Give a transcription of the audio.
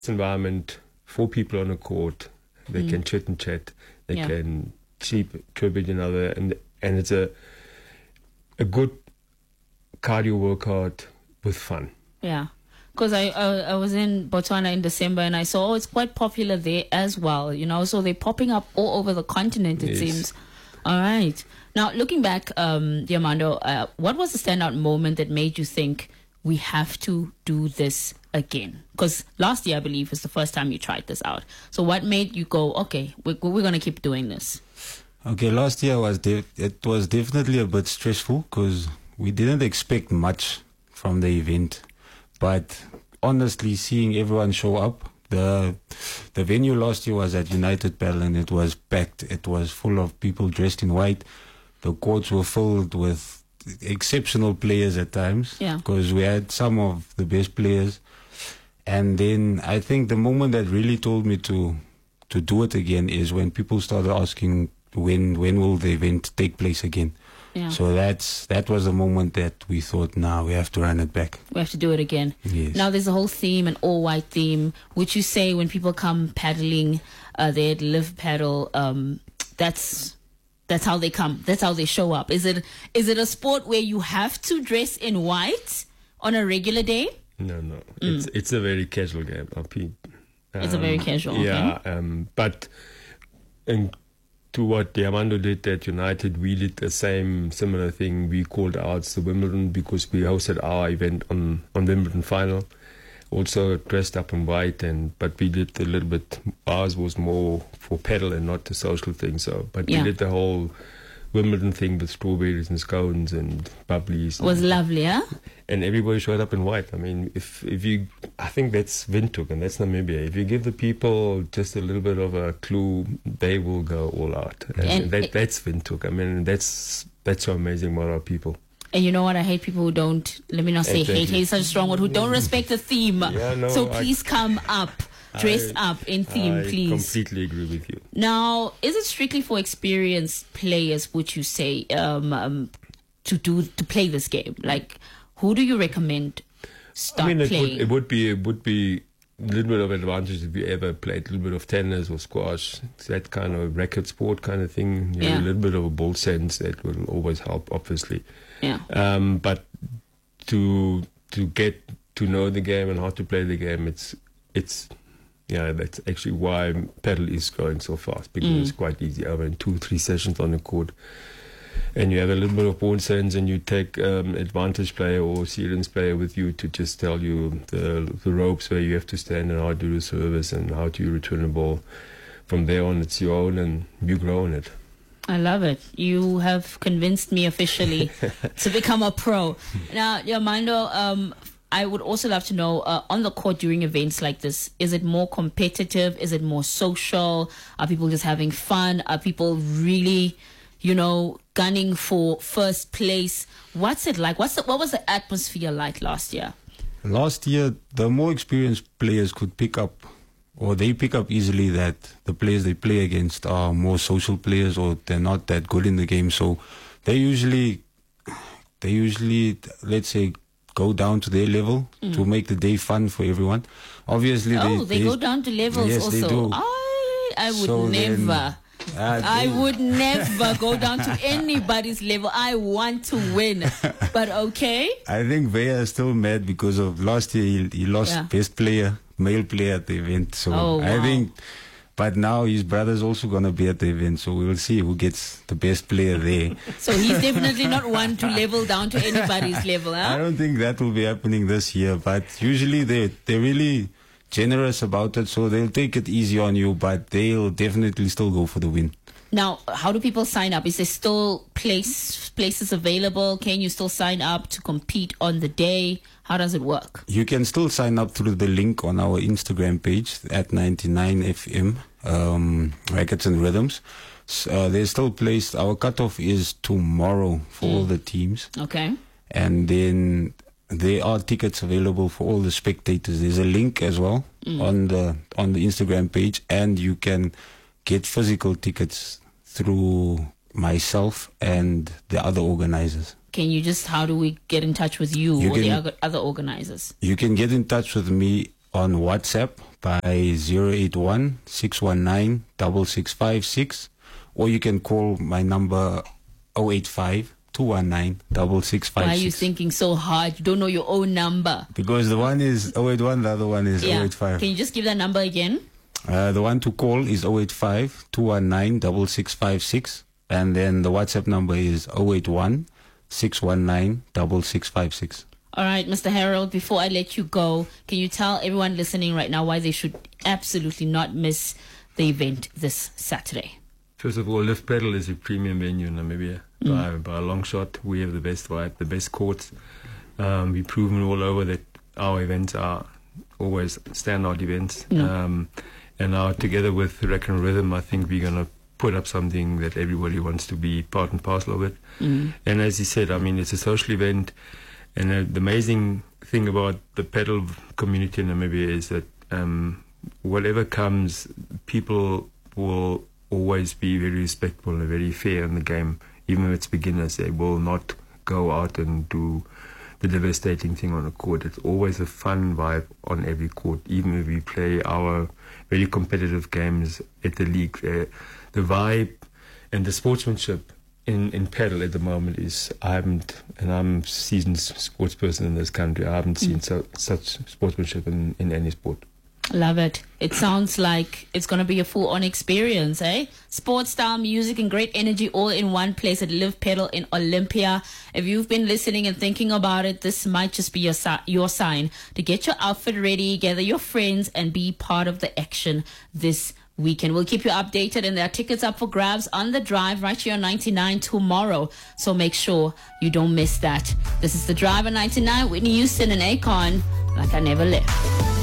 environment, 4 people on a court. They can chit and chat. They can chirp each another, and it's a good cardio workout with fun. Yeah. Because I was in Botswana in December and I saw it's quite popular there as well, so they're popping up all over the continent, it seems. All right. Now, looking back, Diamando, what was the standout moment that made you think we have to do this again? Because last year, I believe, was the first time you tried this out. So what made you go, okay, we're going to keep doing this? Okay, last year it was definitely a bit stressful because we didn't expect much from the event. But honestly, seeing everyone show up, the venue last year was at United Paddle and it was packed. It was full of people dressed in white. The courts were filled with exceptional players at times because we had some of the best players. And then I think the moment that really told me to do it again is when people started asking when will the event take place again. Yeah. So that was the moment that we thought, we have to run it back. We have to do it again. Yes. Now there's a whole theme, an all-white theme. Would you say when people come paddling there at Live Paddle, that's how they come, that's how they show up? Is it a sport where you have to dress in white on a regular day? No. It's a very casual game. It's a very casual. Yeah, but to what Diamando did at United, we did the similar thing. We called ours the Wimbledon because we hosted our event on Wimbledon final. Also dressed up in white, but we did a little bit. Ours was more for paddle and not the social thing. We did the whole Wimbledon thing with strawberries and scones and bubblies. It was lovely, huh? And everybody showed up in white. I mean, I think that's Windhoek and that's Namibia. If you give the people just a little bit of a clue, they will go all out. And that's Windhoek. I mean, that's so amazing about our people. And you know what? I hate people who don't, let me not say hate is such a strong word, who don't respect the theme. So please come up, dressed up in theme, please. I completely agree with you. Now, is it strictly for experienced players, would you say, to play this game? Like, who do you recommend playing? It would be a little bit of advantage if you ever played a little bit of tennis or squash. It's that kind of racket sport kind of thing. You have a little bit of a ball sense that will always help, obviously. Yeah. But to get to know the game and how to play the game, it's that's actually why paddle is going so fast, because it's quite easy. Over in 2-3 sessions on the court. And you have a little bit of ball sense, and you take advantage player or serious player with you to just tell you the ropes where you have to stand and how to do the service and how to return the ball. From there on, it's your own, and you grow in it. I love it. You have convinced me officially to become a pro. Now, Diamando, I would also love to know, on the court during events like this, is it more competitive? Is it more social? Are people just having fun? Are people really, gunning for first place? What's it like? What was the atmosphere like last year? Last year, the more experienced players could pick up, or they pick up easily, that the players they play against are more social players, or they're not that good in the game. So they usually, let's say, go down to their level to make the day fun for everyone. Obviously, they go down to levels. Yes, also. They do. I would never. I would never go down to anybody's level. I want to win. But okay. I think Vea is still mad because of last year he lost best player, male player at the event. So I think, but now his brother's also going to be at the event. So we will see who gets the best player there. So he's definitely not one to level down to anybody's level, huh? I don't think that will be happening this year. But usually they're really generous about it, so they'll take it easy on you, but they'll definitely still go for the win. Now, how do people sign up? Is there still places available? Can you still sign up to compete on the day? How does it work? You can still sign up through the link on our Instagram page at 99FM, Rackets and Rhythms. There's still place. Our cutoff is tomorrow for all the teams. Okay. And then there are tickets available for all the spectators. There's a link as well on the Instagram page, and you can get physical tickets through myself and the other organizers. How do we get in touch with you or the other organizers? You can get in touch with me on WhatsApp by 081 619 6656, or you can call my number 085 219 6656. Why are you thinking so hard? You don't know your own number. Because the one is 081, the other one is 085. Can you just give that number again? The one to call is 085 219 6656, and then the WhatsApp number is 081 619 6656. All right, Mr. Harold, before I let you go, can you tell everyone listening right now why they should absolutely not miss the event this Saturday? First of all, Lift Pedal is a premium venue in Namibia. By a long shot, we have the best vibe, the best courts. We've proven all over that our events are always standout events. And now, together with Rack and Rhythm, I think we're going to put up something that everybody wants to be part and parcel of it. And as he said, I mean, it's a social event. And the amazing thing about the pedal community in Namibia is that whatever comes, people will always be very respectful and very fair in the game. Even if it's beginners, they will not go out and do the devastating thing on a court. It's always a fun vibe on every court. Even if we play our very competitive games at the league, the vibe and the sportsmanship in pedal at the moment is, I'm a seasoned sports person in this country, I haven't seen such sportsmanship in any sport. Love it. It sounds like it's going to be a full-on experience, eh? Sports style, music, and great energy all in one place at Live Pedal in Olympia. If you've been listening and thinking about it, this might just be your sign to get your outfit ready, gather your friends, and be part of the action this weekend. We'll keep you updated, and there are tickets up for grabs on the drive right here on 99 tomorrow. So make sure you don't miss that. This is The Drive on 99, Whitney Houston and Akon, Like I Never Left.